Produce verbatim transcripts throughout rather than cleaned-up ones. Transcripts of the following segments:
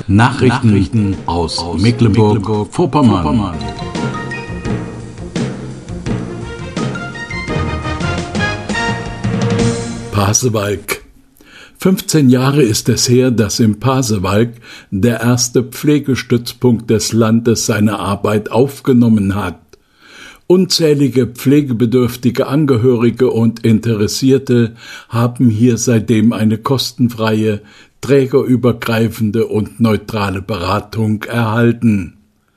Nachrichten, Nachrichten aus, aus Mecklenburg-Vorpommern. Mecklenburg Pasewalk. fünfzehn Jahre ist es her, dass im Pasewalk der erste Pflegestützpunkt des Landes seine Arbeit aufgenommen hat. Unzählige pflegebedürftige Angehörige und Interessierte haben hier seitdem eine kostenfreie, trägerübergreifende und neutrale Beratung erhalten.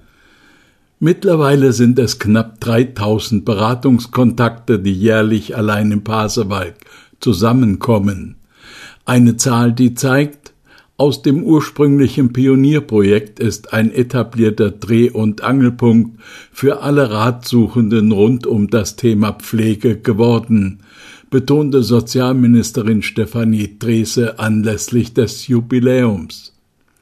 Mittlerweile sind es knapp dreitausend Beratungskontakte, die jährlich allein im Pasewalk zusammenkommen. Eine Zahl, die zeigt, aus dem ursprünglichen Pionierprojekt ist ein etablierter Dreh- und Angelpunkt für alle Ratsuchenden rund um das Thema Pflege geworden, betonte Sozialministerin Stefanie Drese anlässlich des Jubiläums.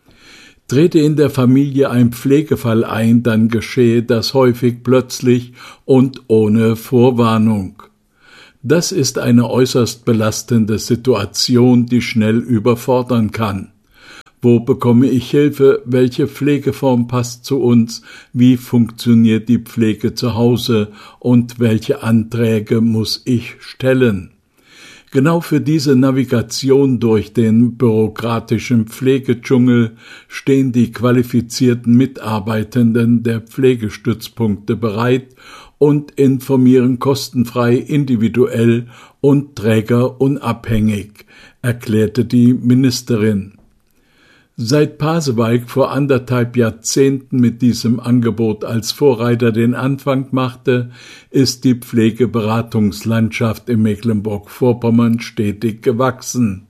Trete in der Familie ein Pflegefall ein, dann geschehe das häufig plötzlich und ohne Vorwarnung. Das ist eine äußerst belastende Situation, die schnell überfordern kann. Wo bekomme ich Hilfe? Welche Pflegeform passt zu uns? Wie funktioniert die Pflege zu Hause? Und welche Anträge muss ich stellen? Genau für diese Navigation durch den bürokratischen Pflegedschungel stehen die qualifizierten Mitarbeitenden der Pflegestützpunkte bereit und informieren kostenfrei, individuell und trägerunabhängig, erklärte die Ministerin. Seit Pasewalk vor anderthalb Jahrzehnten mit diesem Angebot als Vorreiter den Anfang machte, ist die Pflegeberatungslandschaft in Mecklenburg-Vorpommern stetig gewachsen.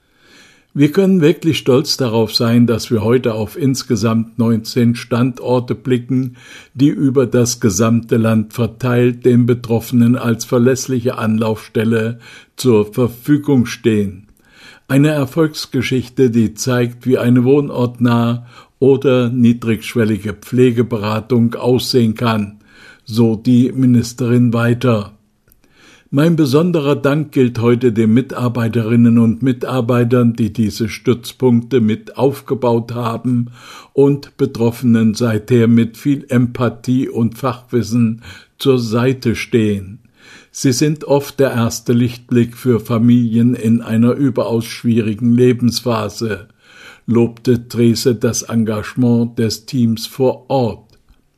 Wir können wirklich stolz darauf sein, dass wir heute auf insgesamt neunzehn Standorte blicken, die über das gesamte Land verteilt den Betroffenen als verlässliche Anlaufstelle zur Verfügung stehen. Eine Erfolgsgeschichte, die zeigt, wie eine wohnortnahe oder niedrigschwellige Pflegeberatung aussehen kann, so die Ministerin weiter. Mein besonderer Dank gilt heute den Mitarbeiterinnen und Mitarbeitern, die diese Stützpunkte mit aufgebaut haben und Betroffenen seither mit viel Empathie und Fachwissen zur Seite stehen. Sie sind oft der erste Lichtblick für Familien in einer überaus schwierigen Lebensphase, lobte Drese das Engagement des Teams vor Ort.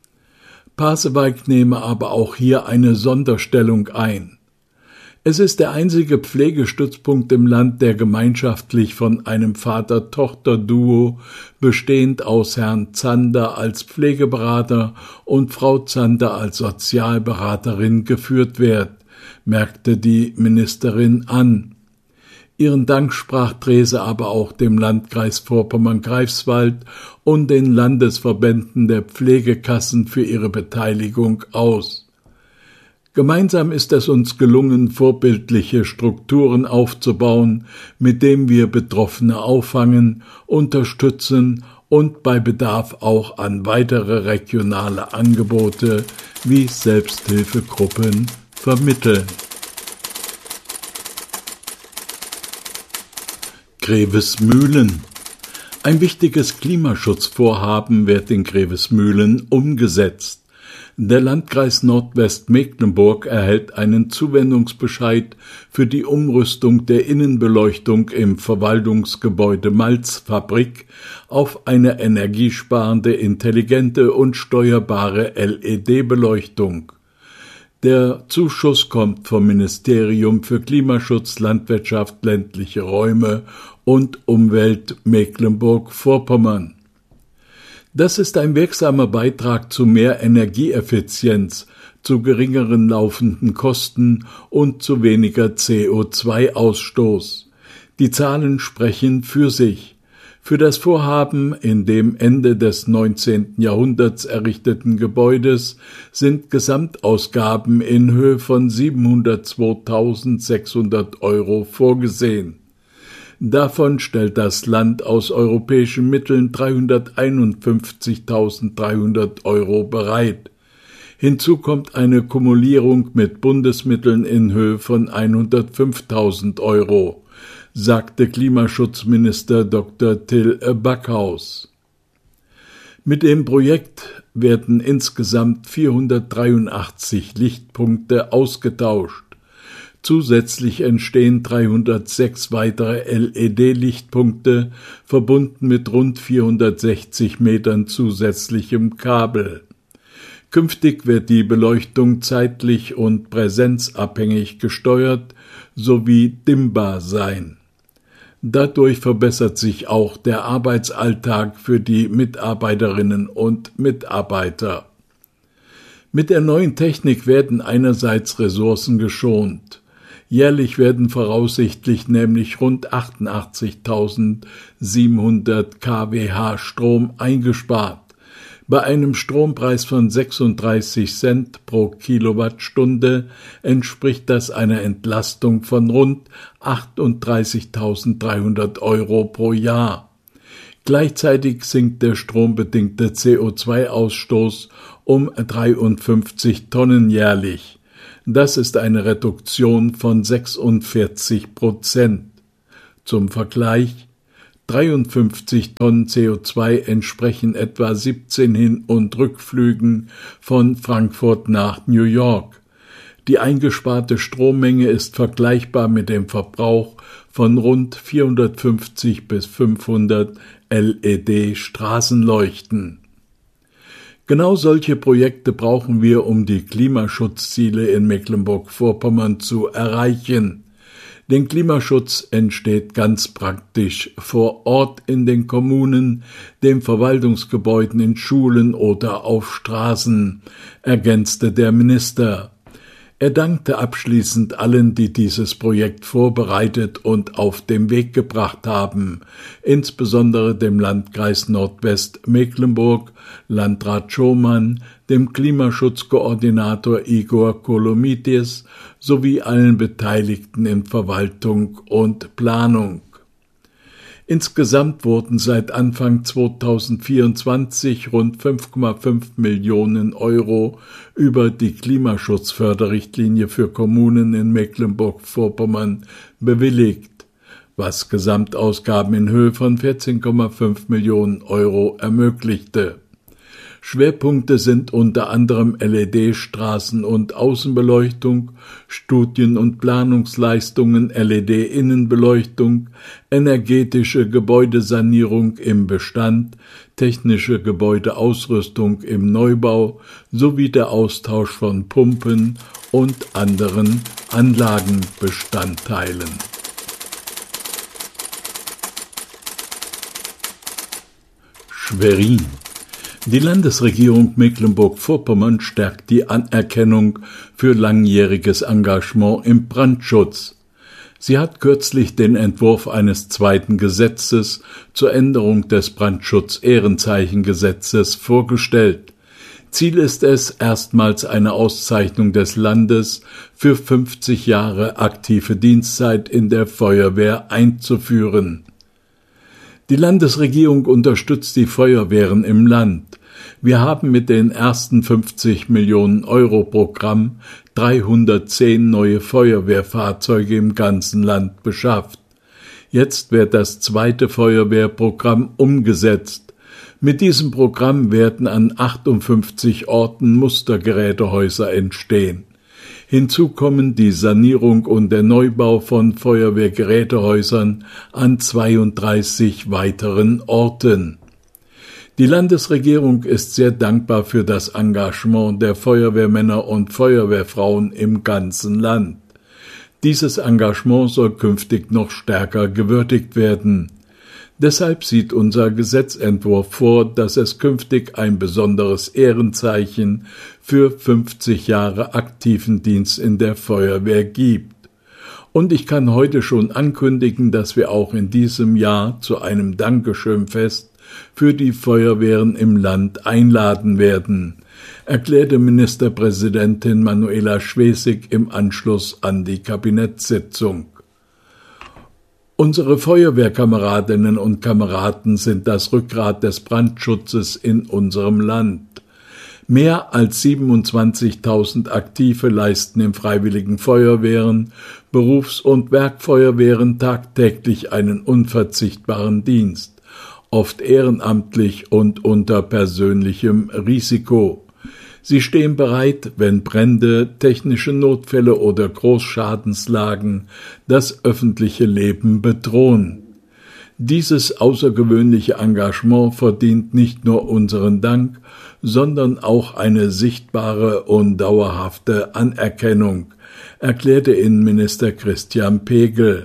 Pasewalk nehme aber auch hier eine Sonderstellung ein. Es ist der einzige Pflegestützpunkt im Land, der gemeinschaftlich von einem Vater-Tochter-Duo, bestehend aus Herrn Zander als Pflegeberater und Frau Zander als Sozialberaterin, geführt wird, merkte die Ministerin an. Ihren Dank sprach Drese aber auch dem Landkreis Vorpommern-Greifswald und den Landesverbänden der Pflegekassen für ihre Beteiligung aus. Gemeinsam ist es uns gelungen, vorbildliche Strukturen aufzubauen, mit denen wir Betroffene auffangen, unterstützen und bei Bedarf auch an weitere regionale Angebote wie Selbsthilfegruppen vermitteln. Grevesmühlen. Ein wichtiges Klimaschutzvorhaben wird in Grevesmühlen umgesetzt. Der Landkreis Nordwestmecklenburg erhält einen Zuwendungsbescheid für die Umrüstung der Innenbeleuchtung im Verwaltungsgebäude Malzfabrik auf eine energiesparende, intelligente und steuerbare L E D-Beleuchtung. Der Zuschuss kommt vom Ministerium für Klimaschutz, Landwirtschaft, ländliche Räume und Umwelt Mecklenburg-Vorpommern. Das ist ein wirksamer Beitrag zu mehr Energieeffizienz, zu geringeren laufenden Kosten und zu weniger C O zwei Ausstoß. Die Zahlen sprechen für sich. Für das Vorhaben in dem Ende des neunzehnten Jahrhunderts errichteten Gebäudes sind Gesamtausgaben in Höhe von siebenhundertzweitausendsechshundert Euro vorgesehen. Davon stellt das Land aus europäischen Mitteln dreihunderteinundfünfzigtausenddreihundert Euro bereit. Hinzu kommt eine Kumulierung mit Bundesmitteln in Höhe von hundertfünftausend Euro, sagte Klimaschutzminister Doktor Till Backhaus. Mit dem Projekt werden insgesamt vierhundertdreiundachtzig Lichtpunkte ausgetauscht. Zusätzlich entstehen dreihundertsechs weitere L E D-Lichtpunkte, verbunden mit rund vierhundertsechzig Metern zusätzlichem Kabel. Künftig wird die Beleuchtung zeitlich und präsenzabhängig gesteuert sowie dimmbar sein. Dadurch verbessert sich auch der Arbeitsalltag für die Mitarbeiterinnen und Mitarbeiter. Mit der neuen Technik werden einerseits Ressourcen geschont. Jährlich werden voraussichtlich nämlich rund achtundachtzigtausendsiebenhundert Kilowatt Strom eingespart. Bei einem Strompreis von sechsunddreißig Cent pro Kilowattstunde entspricht das einer Entlastung von rund achtunddreißigtausenddreihundert Euro pro Jahr. Gleichzeitig sinkt der strombedingte C O zwei Ausstoß um dreiundfünfzig Tonnen jährlich. Das ist eine Reduktion von sechsundvierzig Prozent. Zum Vergleich: dreiundfünfzig Tonnen C O zwei entsprechen etwa siebzehn Hin- und Rückflügen von Frankfurt nach New York. Die eingesparte Strommenge ist vergleichbar mit dem Verbrauch von rund vierhundertfünfzig bis fünfhundert L E D-Straßenleuchten. Genau solche Projekte brauchen wir, um die Klimaschutzziele in Mecklenburg-Vorpommern zu erreichen. Denn Klimaschutz entsteht ganz praktisch vor Ort in den Kommunen, den Verwaltungsgebäuden, in Schulen oder auf Straßen, ergänzte der Minister. Er dankte abschließend allen, die dieses Projekt vorbereitet und auf den Weg gebracht haben, insbesondere dem Landkreis Nordwestmecklenburg, Landrat Schomann, dem Klimaschutzkoordinator Igor Kolomitis sowie allen Beteiligten in Verwaltung und Planung. Insgesamt wurden seit Anfang zweitausendvierundzwanzig rund fünf Komma fünf Millionen Euro über die Klimaschutzförderrichtlinie für Kommunen in Mecklenburg-Vorpommern bewilligt, was Gesamtausgaben in Höhe von vierzehn Komma fünf Millionen Euro ermöglichte. Schwerpunkte sind unter anderem L E D-Straßen- und Außenbeleuchtung, Studien- und Planungsleistungen, L E D-Innenbeleuchtung, energetische Gebäudesanierung im Bestand, technische Gebäudeausrüstung im Neubau sowie der Austausch von Pumpen und anderen Anlagenbestandteilen. Schwerin. Die Landesregierung Mecklenburg-Vorpommern stärkt die Anerkennung für langjähriges Engagement im Brandschutz. Sie hat kürzlich den Entwurf eines zweiten Gesetzes zur Änderung des Brandschutz-Ehrenzeichengesetzes vorgestellt. Ziel ist es, erstmals eine Auszeichnung des Landes für fünfzig Jahre aktive Dienstzeit in der Feuerwehr einzuführen. Die Landesregierung unterstützt die Feuerwehren im Land. Wir haben mit den ersten fünfzig Millionen Euro Programm dreihundertzehn neue Feuerwehrfahrzeuge im ganzen Land beschafft. Jetzt wird das zweite Feuerwehrprogramm umgesetzt. Mit diesem Programm werden an achtundfünfzig Orten Mustergerätehäuser entstehen. Hinzu kommen die Sanierung und der Neubau von Feuerwehrgerätehäusern an zweiunddreißig weiteren Orten. Die Landesregierung ist sehr dankbar für das Engagement der Feuerwehrmänner und Feuerwehrfrauen im ganzen Land. Dieses Engagement soll künftig noch stärker gewürdigt werden. Deshalb sieht unser Gesetzentwurf vor, dass es künftig ein besonderes Ehrenzeichen für fünfzig Jahre aktiven Dienst in der Feuerwehr gibt. Und ich kann heute schon ankündigen, dass wir auch in diesem Jahr zu einem Dankeschönfest für die Feuerwehren im Land einladen werden, erklärte Ministerpräsidentin Manuela Schwesig im Anschluss an die Kabinettssitzung. Unsere Feuerwehrkameradinnen und Kameraden sind das Rückgrat des Brandschutzes in unserem Land. Mehr als siebenundzwanzigtausend Aktive leisten in freiwilligen Feuerwehren, Berufs- und Werkfeuerwehren tagtäglich einen unverzichtbaren Dienst. oft ehrenamtlich und unter persönlichem Risiko. Sie stehen bereit, wenn Brände, technische Notfälle oder Großschadenslagen das öffentliche Leben bedrohen. Dieses außergewöhnliche Engagement verdient nicht nur unseren Dank, sondern auch eine sichtbare und dauerhafte Anerkennung, erklärte Innenminister Christian Pegel.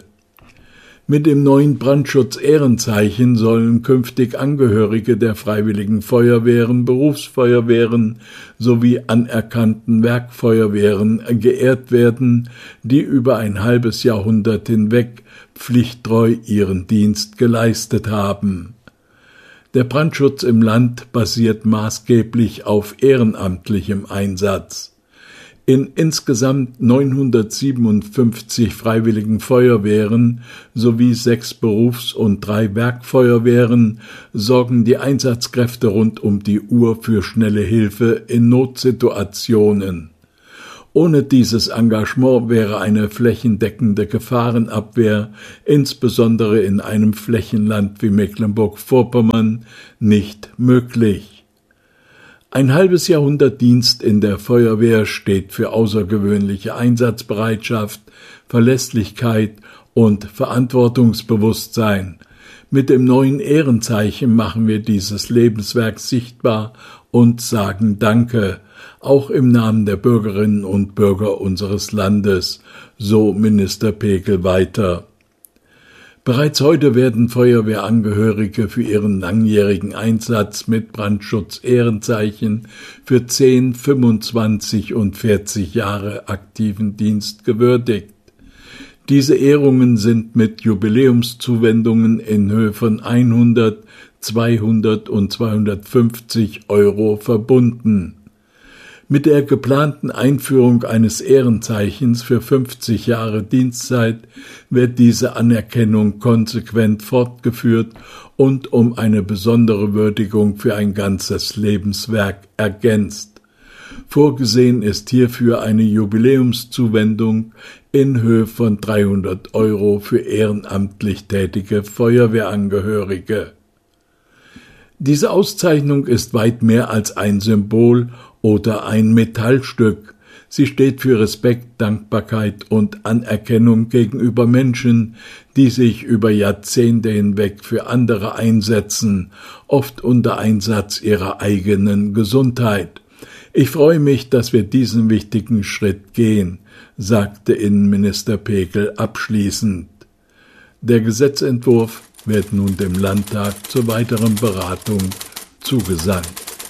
Mit dem neuen Brandschutz-Ehrenzeichen sollen künftig Angehörige der Freiwilligen Feuerwehren, Berufsfeuerwehren sowie anerkannten Werkfeuerwehren geehrt werden, die über ein halbes Jahrhundert hinweg pflichttreu ihren Dienst geleistet haben. Der Brandschutz im Land basiert maßgeblich auf ehrenamtlichem Einsatz. In insgesamt neunhundertsiebenundfünfzig Freiwilligen Feuerwehren sowie sechs Berufs- und drei Werkfeuerwehren sorgen die Einsatzkräfte rund um die Uhr für schnelle Hilfe in Notsituationen. Ohne dieses Engagement wäre eine flächendeckende Gefahrenabwehr, insbesondere in einem Flächenland wie Mecklenburg-Vorpommern, nicht möglich. Ein halbes Jahrhundert Dienst in der Feuerwehr steht für außergewöhnliche Einsatzbereitschaft, Verlässlichkeit und Verantwortungsbewusstsein. Mit dem neuen Ehrenzeichen machen wir dieses Lebenswerk sichtbar und sagen Danke, auch im Namen der Bürgerinnen und Bürger unseres Landes, so Minister Pegel weiter. Bereits heute werden Feuerwehrangehörige für ihren langjährigen Einsatz mit Brandschutz-Ehrenzeichen für zehn, fünfundzwanzig und vierzig Jahre aktiven Dienst gewürdigt. Diese Ehrungen sind mit Jubiläumszuwendungen in Höhe von hundert, zweihundert und zweihundertfünfzig Euro verbunden. Mit der geplanten Einführung eines Ehrenzeichens für fünfzig Jahre Dienstzeit wird diese Anerkennung konsequent fortgeführt und um eine besondere Würdigung für ein ganzes Lebenswerk ergänzt. Vorgesehen ist hierfür eine Jubiläumszuwendung in Höhe von dreihundert Euro für ehrenamtlich tätige Feuerwehrangehörige. Diese Auszeichnung ist weit mehr als ein Symbol oder ein Metallstück. Sie steht für Respekt, Dankbarkeit und Anerkennung gegenüber Menschen, die sich über Jahrzehnte hinweg für andere einsetzen, oft unter Einsatz ihrer eigenen Gesundheit. Ich freue mich, dass wir diesen wichtigen Schritt gehen, sagte Innenminister Pegel abschließend. Der Gesetzentwurf wird nun dem Landtag zur weiteren Beratung zugesandt.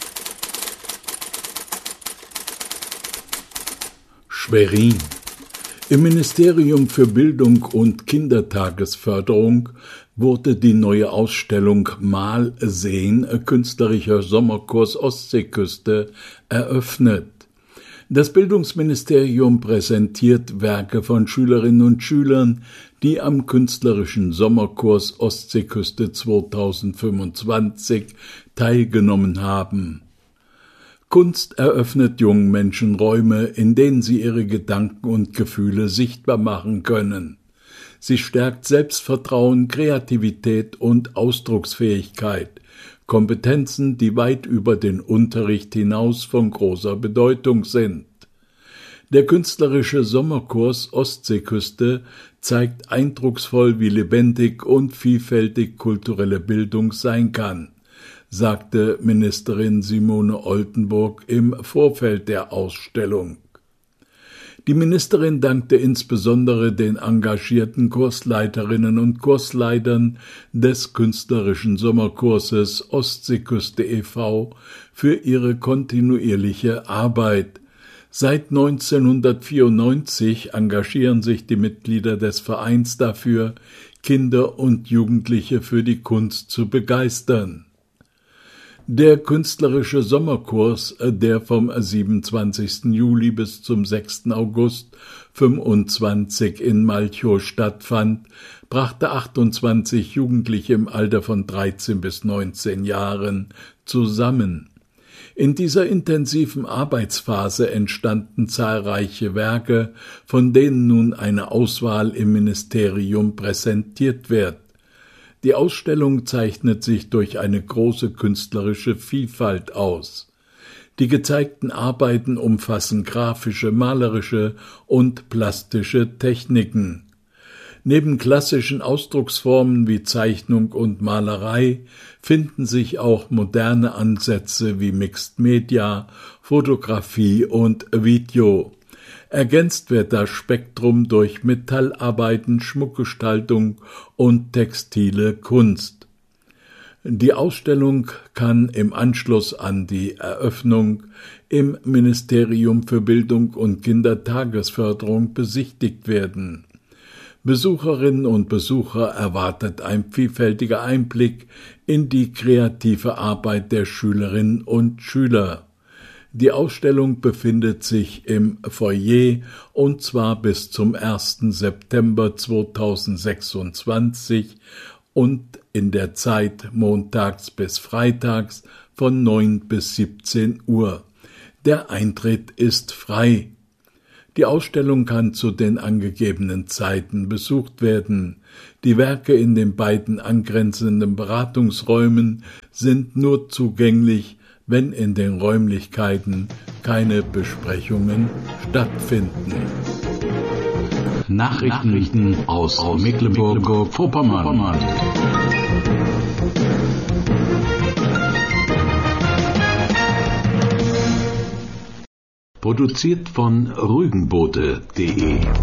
Schwerin. Im Ministerium für Bildung und Kindertagesförderung wurde die neue Ausstellung Mal sehen, künstlerischer Sommerkurs Ostseeküste eröffnet. Das Bildungsministerium präsentiert Werke von Schülerinnen und Schülern, die am künstlerischen Sommerkurs Ostseeküste zweitausendfünfundzwanzig teilgenommen haben. Kunst eröffnet jungen Menschen Räume, in denen sie ihre Gedanken und Gefühle sichtbar machen können. Sie stärkt Selbstvertrauen, Kreativität und Ausdrucksfähigkeit, Kompetenzen, die weit über den Unterricht hinaus von großer Bedeutung sind. Der künstlerische Sommerkurs Ostseeküste zeigt eindrucksvoll, wie lebendig und vielfältig kulturelle Bildung sein kann, sagte Ministerin Simone Oldenburg im Vorfeld der Ausstellung. Die Ministerin dankte insbesondere den engagierten Kursleiterinnen und Kursleitern des künstlerischen Sommerkurses Ostseeküste e V für ihre kontinuierliche Arbeit. Seit neunzehnhundertvierundneunzig engagieren sich die Mitglieder des Vereins dafür, Kinder und Jugendliche für die Kunst zu begeistern. Der künstlerische Sommerkurs, der vom siebenundzwanzigsten Juli bis zum sechsten August fünfundzwanzig in Malchow stattfand, brachte achtundzwanzig Jugendliche im Alter von dreizehn bis neunzehn Jahren zusammen. In dieser intensiven Arbeitsphase entstanden zahlreiche Werke, von denen nun eine Auswahl im Ministerium präsentiert wird. Die Ausstellung zeichnet sich durch eine große künstlerische Vielfalt aus. Die gezeigten Arbeiten umfassen grafische, malerische und plastische Techniken. Neben klassischen Ausdrucksformen wie Zeichnung und Malerei finden sich auch moderne Ansätze wie Mixed Media, Fotografie und Video. Ergänzt wird das Spektrum durch Metallarbeiten, Schmuckgestaltung und textile Kunst. Die Ausstellung kann im Anschluss an die Eröffnung im Ministerium für Bildung und Kindertagesförderung besichtigt werden. Besucherinnen und Besucher erwartet ein vielfältiger Einblick in die kreative Arbeit der Schülerinnen und Schüler. Die Ausstellung befindet sich im Foyer und zwar bis zum ersten September zweitausendsechsundzwanzig und in der Zeit montags bis freitags von neun bis siebzehn Uhr. Der Eintritt ist frei. Die Ausstellung kann zu den angegebenen Zeiten besucht werden. Die Werke in den beiden angrenzenden Beratungsräumen sind nur zugänglich, wenn in den Räumlichkeiten keine Besprechungen stattfinden. Nachrichten aus, aus Mecklenburg-Vorpommern. Produziert von Rügenboote punkt de